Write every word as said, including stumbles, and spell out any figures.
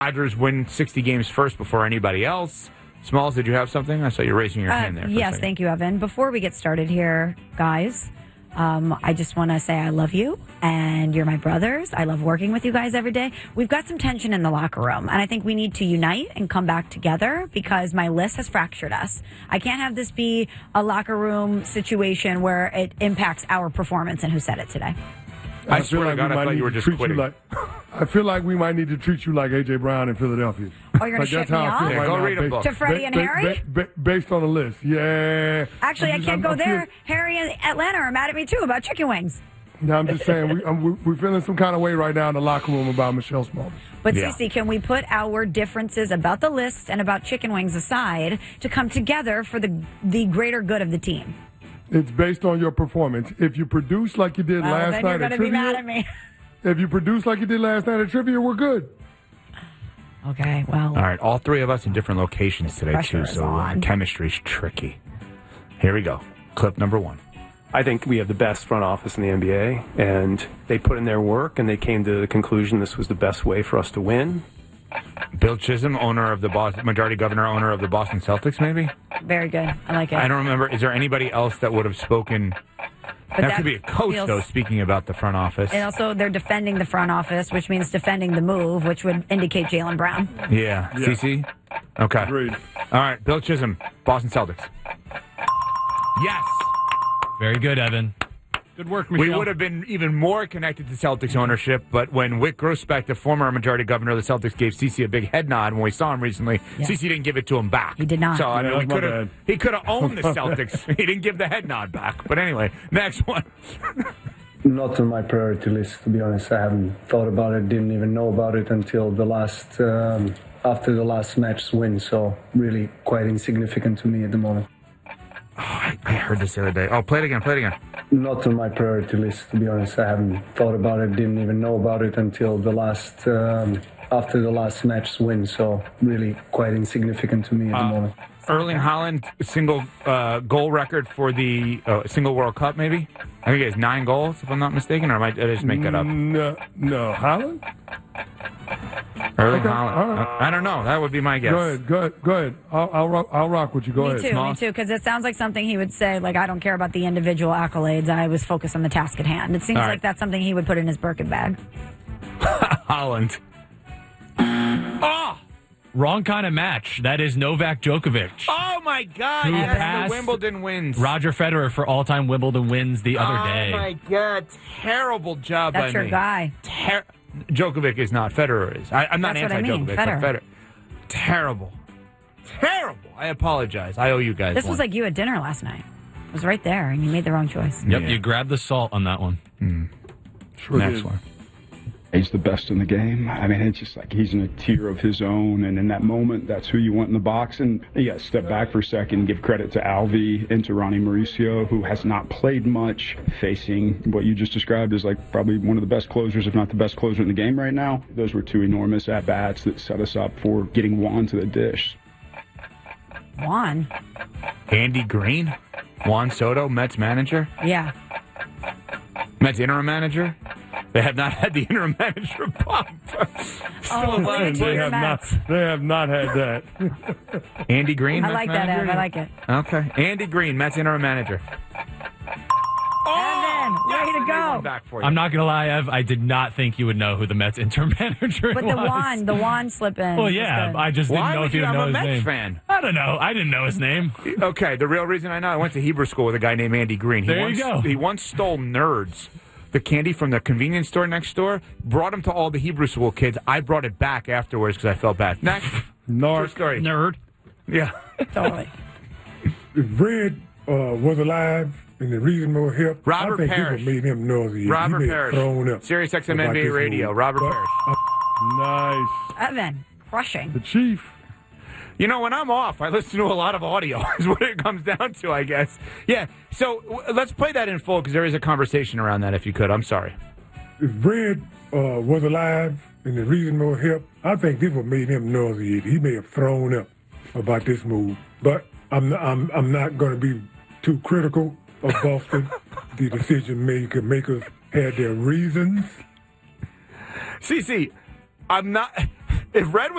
Dodgers win sixty games first before anybody else. Smalls, did you have something? I saw you raising your uh, hand there. Yes, thank you, Evan. Before we get started here, guys, um, I just want to say I love you, and you're my brothers. I love working with you guys every day. We've got some tension in the locker room, and I think we need to unite and come back together because my list has fractured us. I can't have this be a locker room situation where it impacts our performance, and who said it today? I, I swear to God, I thought you were just quitting. Like, I feel like we might need to treat you like A J. Brown in Philadelphia. Oh, you're going like to ship me off? Yeah, right go now, read a book. To Freddie and ba- Harry? ba- ba- based on the list, yeah. Actually, I'm I can't just, go I'm, there. I'm Harry and Atlanta are mad at me, too, about chicken wings. No, I'm just saying, we, I'm, we're feeling some kind of way right now in the locker room about Michelle Small. But, yeah. Cece, can we put our differences about the list and about chicken wings aside to come together for the the greater good of the team? It's based on your performance. If you produce like you did well, last then night you're going at to be trivia, mad at me. if you produce like you did last night at trivia, we're good. Okay, well. All right, all three of us in different locations today, too, so uh, chemistry's tricky. Here we go. Clip number one. I think we have the best front office in the N B A, and they put in their work, and they came to the conclusion this was the best way for us to win. Bill Chisholm, owner of the Boston, majority governor, owner of the Boston Celtics, maybe? Very good. I like it. I don't remember. Is there anybody else that would have spoken? But that, that could be a coach, feels, though, speaking about the front office. And also, they're defending the front office, which means defending the move, which would indicate Jaylen Brown. Yeah. yeah. C C? Okay. Agreed. All right. Bill Chisholm, Boston Celtics. Yes. Very good, Evan. Good work, Michelle. We would have been even more connected to Celtics ownership, but when Wick Grossbeck, the former majority governor of the Celtics, gave Cece a big head nod when we saw him recently, yeah. Cece didn't give it to him back. He did not. So, I yeah, mean, we could have, he could have owned the Celtics. He didn't give the head nod back. But anyway, next one. Not on my priority list, to be honest. I haven't thought about it, didn't even know about it until the last, um, after the last match's win. So really quite insignificant to me at the moment. Oh, I, I heard this the other day. Oh, play it again, play it again. Not on my priority list, to be honest. I haven't thought about it, didn't even know about it until the last, um, after the last match's win. So really quite insignificant to me at the uh, moment. Erling Haaland, single uh, goal record for the uh, single World Cup, maybe? I think he has nine goals, if I'm not mistaken, or might I just make that up? No, no. Haaland? Erling Okay, Haaland. all right. I don't know. That would be my guess. Go ahead, go ahead, go ahead. I'll, I'll, rock, I'll rock with you. Go me ahead. too, Small. me too, because it sounds like something he would say, like, I don't care about the individual accolades. I was focused on the task at hand. It seems All right. like that's something he would put in his Birkin bag. Haaland. Oh! Wrong kind of match. That is Novak Djokovic. Oh, my God. Who Yes, passed the Wimbledon wins. Roger Federer for all-time Wimbledon wins the other oh, day. Oh, my God. Terrible job That's by your me. guy. Ter- Djokovic is not. Federer is. I, I'm not That's what I mean, anti-Djokovic, Federer. but Federer. Terrible. Terrible. I apologize. I owe you guys This one. was like you at dinner last night. It was right there, and you made the wrong choice. Yep, Yeah. you grabbed the salt on that one. Mm. Sure Next did. one. He's the best in the game. I mean, it's just like he's in a tier of his own, and in that moment, that's who you want in the box. And you got to step back for a second and give credit to Alvy and to Ronnie Mauricio, who has not played much, facing what you just described as like probably one of the best closers, if not the best closer in the game right now. Those were two enormous at-bats that set us up for getting Juan to the dish. Juan? Andy Green? Juan Soto, Mets manager? Yeah. Mets interim manager? They have not had the interim manager pump. Oh, And they have not. They have not had that. Andy Green, I Mets like that, manager? Ev. I like it. Okay. Andy Green, Mets interim manager. Evan, way to go. Back for you. I'm not going to lie, Ev, I did not think you would know who the Mets interim manager But was. the Juan, the Juan slip in. Well, was yeah, good. I just didn't Why know would if you you? would I'm know a his Mets name. fan. I don't know. I didn't know his name. Okay, the real reason I know, I went to Hebrew school with a guy named Andy Green. He There once, you go. He once stole Nerds, the candy from the convenience store next door, brought him to all the Hebrew school kids. I brought it back afterwards because I felt bad. Next. True Narc. story. Nerd. Yeah. Totally. If Red uh, was alive and the reason more help, Robert I think Parrish. people made him nauseous. Robert he may have Parrish. thrown up Sirius X M about N B A this Radio. move. Robert But, Parrish. uh, Nice. Evan, crushing. The Chief. You know, when I'm off, I listen to a lot of audio, is what it comes down to, I guess. Yeah, so w- let's play that in full, because there is a conversation around that, if you could. I'm sorry. if Red uh, was alive and the reason more help, I think this would made him nauseous. He may have thrown up about this move. But I'm not, I'm, I'm not going to be too critical of Boston. The decision maker makers had their reasons. C C, I'm not... if Red